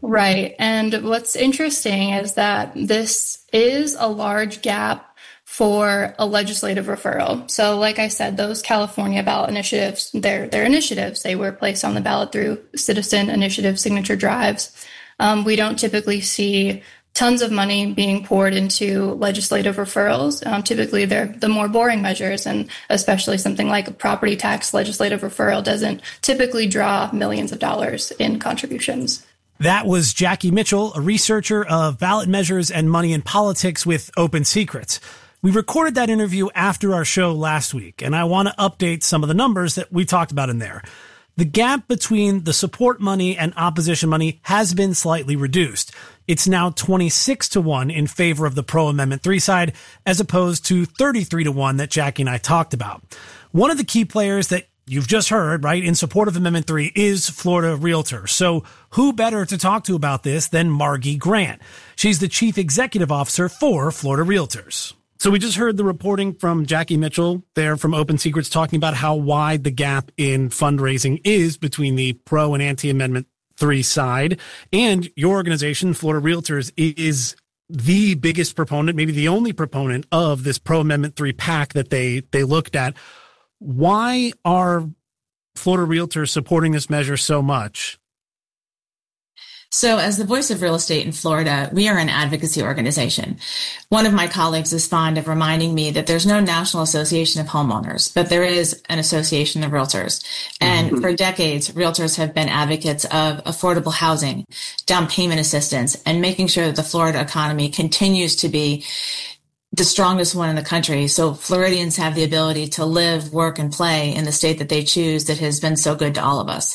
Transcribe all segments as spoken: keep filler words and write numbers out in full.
Right. And what's interesting is that this is a large gap for a legislative referral. So like I said, those California ballot initiatives, they're, they're initiatives. They were placed on the ballot through citizen initiative signature drives. Um, we don't typically see tons of money being poured into legislative referrals. Um, typically, they're the more boring measures, and especially something like a property tax legislative referral doesn't typically draw millions of dollars in contributions. That was Jackie Mitchell, a researcher of ballot measures and money in politics with Open Secrets. We recorded that interview after our show last week, and I want to update some of the numbers that we talked about in there. The gap between the support money and opposition money has been slightly reduced. It's now twenty-six to one in favor of the pro-Amendment three side, as opposed to thirty-three to one that Jackie and I talked about. One of the key players that you've just heard, right, in support of Amendment three is Florida Realtors. So who better to talk to about this than Margie Grant? She's the chief executive officer for Florida Realtors. So we just heard the reporting from Jackie Mitchell there from Open Secrets talking about how wide the gap in fundraising is between the pro and anti-Amendment three side. And your organization, Florida Realtors, is the biggest proponent, maybe the only proponent of this pro-Amendment three PAC that they, they looked at. Why are Florida Realtors supporting this measure so much? So as the voice of real estate in Florida, we are an advocacy organization. One of my colleagues is fond of reminding me that there's no National Association of Homeowners, but there is an Association of Realtors. And mm-hmm. for decades, realtors have been advocates of affordable housing, down payment assistance, and making sure that the Florida economy continues to be the strongest one in the country. So Floridians have the ability to live, work, and play in the state that they choose that has been so good to all of us.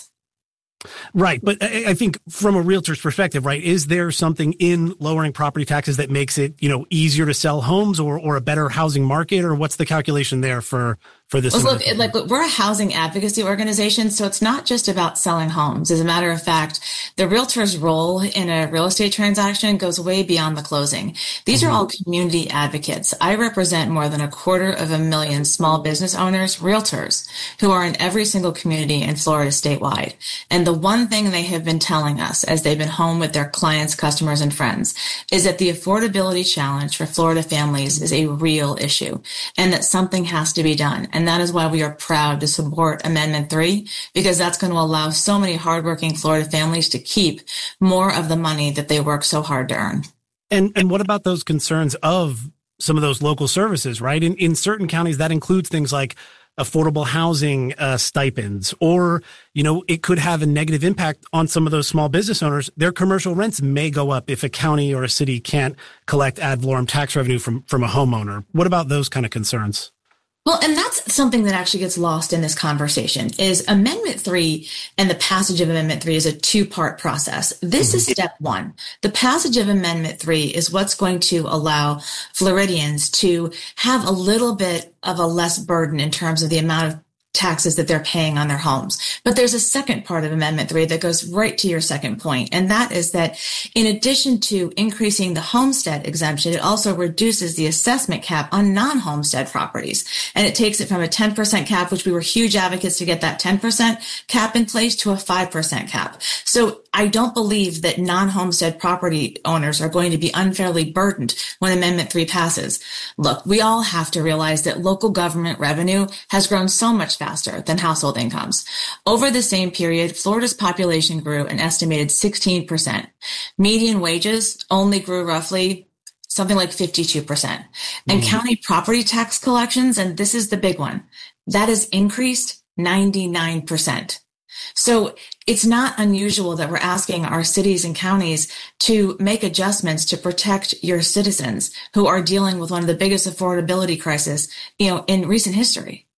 Right. But I think from a realtor's perspective, right, is there something in lowering property taxes that makes it, you know, easier to sell homes or, or a better housing market? Or what's the calculation there for, for this? Well, look, like we're a housing advocacy organization, so it's not just about selling homes. As a matter of fact, the realtor's role in a real estate transaction goes way beyond the closing. These mm-hmm. are all community advocates. I represent more than a quarter of a million small business owners, realtors, who are in every single community in Florida statewide. And the one thing they have been telling us as they've been home with their clients, customers, and friends is that the affordability challenge for Florida families is a real issue and that something has to be done. And that is why we are proud to support Amendment three, because that's going to allow so many hardworking Florida families to keep more of the money that they work so hard to earn. And and what about those concerns of some of those local services, right? In in certain counties, that includes things like affordable housing uh, stipends, or, you know, it could have a negative impact on some of those small business owners. Their commercial rents may go up if a county or a city can't collect ad valorem tax revenue from, from a homeowner. What about those kind of concerns? Well, and that's something that actually gets lost in this conversation is Amendment three and the passage of Amendment three is a two-part process. This is step one. The passage of Amendment three is what's going to allow Floridians to have a little bit of a less burden in terms of the amount of taxes that they're paying on their homes. But there's a second part of Amendment three that goes right to your second point, and that is that in addition to increasing the homestead exemption, it also reduces the assessment cap on non-homestead properties. And it takes it from a ten percent cap, which we were huge advocates to get that ten percent cap in place, to a five percent cap. So I don't believe that non-homestead property owners are going to be unfairly burdened when Amendment three passes. Look, we all have to realize that local government revenue has grown so much faster than household incomes. Over the same period, Florida's population grew an estimated sixteen percent. Median wages only grew roughly something like fifty-two percent. And mm-hmm. county property tax collections, and this is the big one, that has increased ninety-nine percent. So it's not unusual that we're asking our cities and counties to make adjustments to protect your citizens who are dealing with one of the biggest affordability crises, you know, in recent history.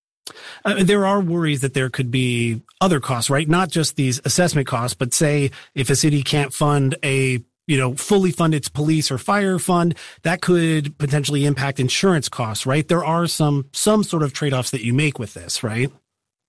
Uh, there are worries that there could be other costs, right? Not just these assessment costs, but say if a city can't fund a, you know, fully fund its police or fire fund, that could potentially impact insurance costs, right? There are some, some sort of trade-offs that you make with this, right?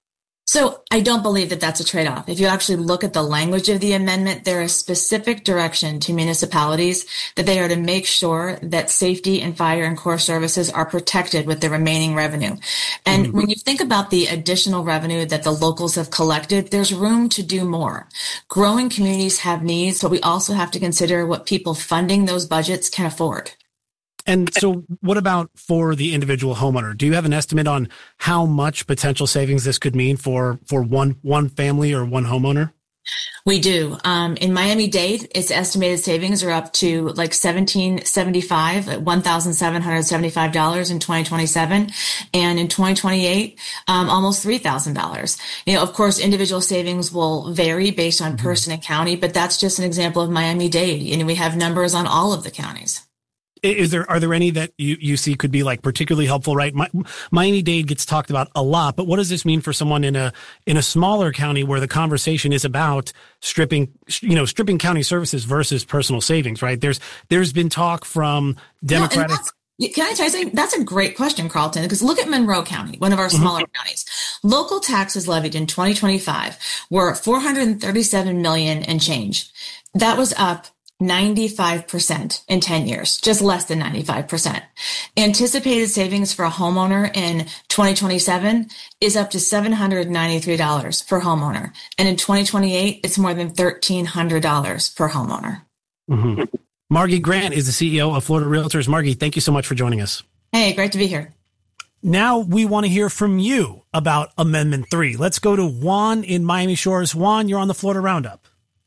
So I don't believe that that's a trade-off. If you actually look at the language of the amendment, there is specific direction to municipalities that they are to make sure that safety and fire and core services are protected with the remaining revenue. And mm-hmm. when you think about the additional revenue that the locals have collected, there's room to do more. Growing communities have needs, but we also have to consider what people funding those budgets can afford. And so what about for the individual homeowner? Do you have an estimate on how much potential savings this could mean for, for one, one family or one homeowner? We do. Um, in Miami-Dade, its estimated savings are up to like seventeen seventy-five, at one thousand seven hundred seventy-five dollars in twenty twenty-seven. And in twenty twenty-eight, um, almost three thousand dollars. You know, of course, individual savings will vary based on mm-hmm. person and county, but that's just an example of Miami-Dade. And we have numbers on all of the counties. Is there, are there any that you, you see could be like particularly helpful, right? My, Miami-Dade gets talked about a lot, but what does this mean for someone in a, in a smaller county where the conversation is about stripping, you know, stripping county services versus personal savings, right? There's, there's been talk from Democratic. No, can I tell you something? That's a great question, Carlton, because look at Monroe County, one of our smaller mm-hmm. counties. Local taxes levied in twenty twenty-five were four hundred thirty-seven million dollars and change. That was up ninety-five percent in ten years, just less than ninety-five percent. Anticipated savings for a homeowner in twenty twenty-seven is up to seven hundred ninety-three dollars per homeowner. And in twenty twenty-eight, it's more than one thousand three hundred dollars per homeowner. Mm-hmm. Margie Grant is the C E O of Florida Realtors. Margie, thank you so much for joining us. Hey, great to be here. Now we want to hear from you about Amendment three. Let's go to Juan in Miami Shores. Juan, you're on the Florida Roundup.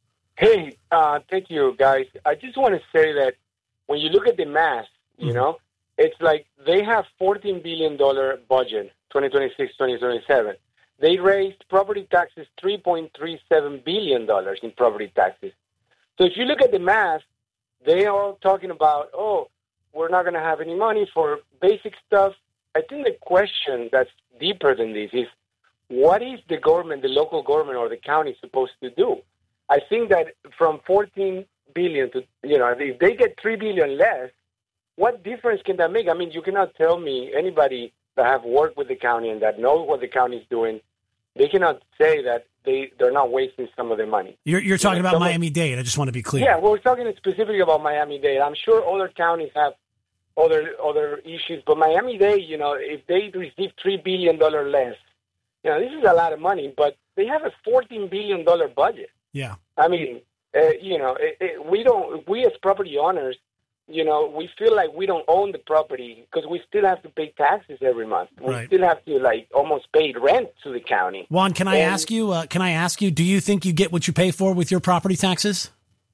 Hey, uh, thank you, guys. I just want to say that when you look at the math, you mm-hmm. know, it's like they have fourteen billion dollars budget, twenty twenty-six, twenty twenty-seven. They raised property taxes three point three seven billion dollars in property taxes. So if you look at the math, they are all talking about, oh, we're not going to have any money for basic stuff. I think the question that's deeper than this is, what is the government, the local government or the county supposed to do? I think that from fourteen billion to, you know, if they get three billion less, what difference can that make? I mean, you cannot tell me anybody that have worked with the county and that knows what the county is doing, they cannot say that they, they're not wasting some of their money. You're, you're talking you know, about Miami-Dade. I just want to be clear. Yeah, we're talking specifically about Miami-Dade. I'm sure other counties have other other issues, but Miami-Dade, you know, if they receive three billion dollars less, you know, this is a lot of money, but they have a fourteen billion dollars budget. Yeah. I mean, uh, you know, it, it, we don't, we as property owners, you know, we feel like we don't own the property because we still have to pay taxes every month. We right. still have to, like, almost pay rent to the county. Juan, can I and, ask you, uh, can I ask you, do you think you get what you pay for with your property taxes?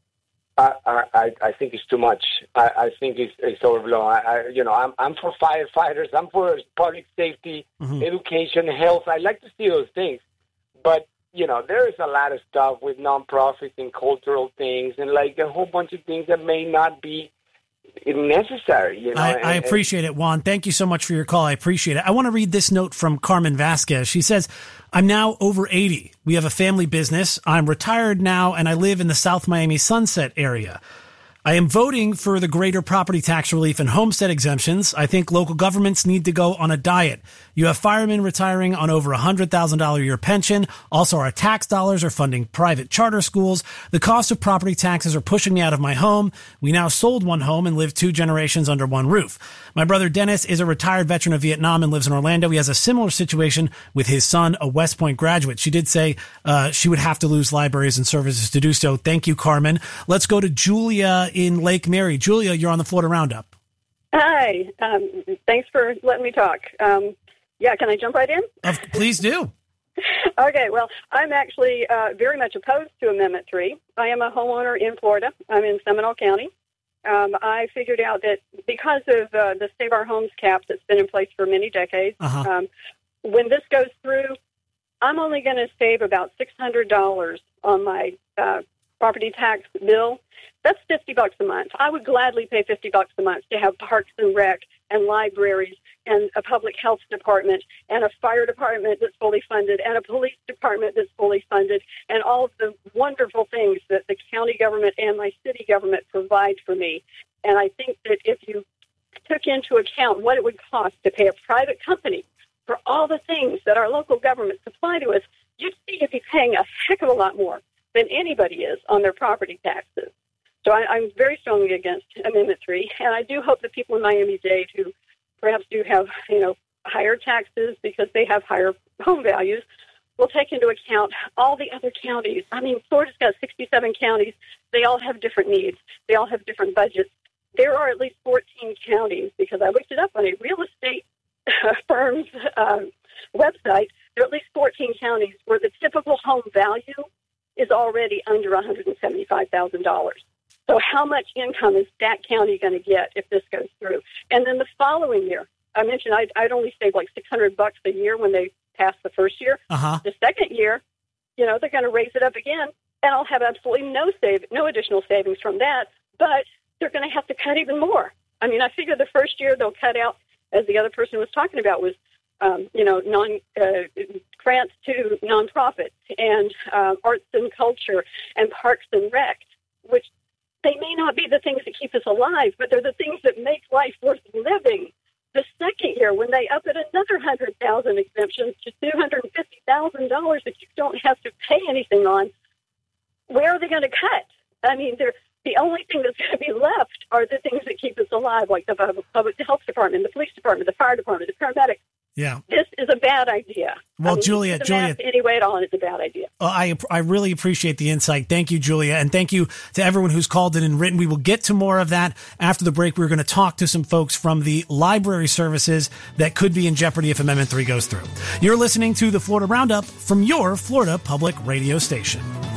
I, I, I think it's too much. I, I think it's, it's overblown. I, I, you know, I'm, I'm for firefighters. I'm for public safety, mm-hmm. education, health. I like to see those things. But, you know, there is a lot of stuff with nonprofits and cultural things and, like, a whole bunch of things that may not be necessary. You know? I, and, I appreciate it, Juan. Thank you so much for your call. I appreciate it. I want to read this note from Carmen Vasquez. She says, I'm now over eighty. We have a family business. I'm retired now, and I live in the South Miami Sunset area. I am voting for the greater property tax relief and homestead exemptions. I think local governments need to go on a diet. You have firemen retiring on over a one hundred thousand dollars a year pension. Also, our tax dollars are funding private charter schools. The cost of property taxes are pushing me out of my home. We now sold one home and live two generations under one roof. My brother Dennis is a retired veteran of Vietnam and lives in Orlando. He has a similar situation with his son, a West Point graduate. She did say uh, she would have to lose libraries and services to do so. Thank you, Carmen. Let's go to Julia in Lake Mary. Julia, you're on the Florida Roundup. Hi. Um, thanks for letting me talk. Um, yeah, can I jump right in? Uh, please do. Okay, well, I'm actually uh, very much opposed to Amendment three. I am a homeowner in Florida. I'm in Seminole County. Um, I figured out that because of uh, the Save Our Homes cap that's been in place for many decades, uh-huh. um, when this goes through, I'm only going to save about six hundred dollars on my uh, property tax bill. That's fifty bucks a month. I would gladly pay fifty bucks a month to have parks and rec and libraries and a public health department and a fire department that's fully funded and a police department that's fully funded and all of the wonderful things that the county government and my city government provide for me. And I think that if you took into account what it would cost to pay a private company for all the things that our local government supply to us, you'd see you'd be paying a heck of a lot more than anybody is on their property taxes. So I, I'm very strongly against Amendment three, and I do hope that people in Miami-Dade who perhaps do have, you know, higher taxes because they have higher home values will take into account all the other counties. I mean, Florida's got sixty-seven counties. They all have different needs. They all have different budgets. There are at least fourteen counties, because I looked it up on a real estate firm's uh, website. There are at least fourteen counties where the typical home value is already under one hundred seventy-five thousand dollars. So how much income is that county going to get if this goes through? And then the following year, I mentioned I'd, I'd only save like six hundred bucks a year when they passed the first year. Uh-huh. The second year, you know, they're going to raise it up again, and I'll have absolutely no save, no additional savings from that, but they're going to have to cut even more. I mean, I figure the first year they'll cut out, as the other person was talking about, was, um, you know, non uh, grants to nonprofits and uh, arts and culture and parks and rec, which they may not be the things that keep us alive, but they're the things that make life worth living. The second year, when they up it another one hundred thousand dollars exemptions to two hundred fifty thousand dollars that you don't have to pay anything on, where are they going to cut? I mean, they're, the only thing that's going to be left are the things that keep us alive, like the public health department, the police department, the fire department, the paramedics. Yeah. This is a bad idea. Well, I mean, Julia, Julia, anyway at all, and it's a bad idea. Well, I I really appreciate the insight. Thank you, Julia. And thank you to everyone who's called in and written. We will get to more of that after the break. We're going to talk to some folks from the library services that could be in jeopardy if Amendment three goes through. You're listening to the Florida Roundup from your Florida Public Radio station.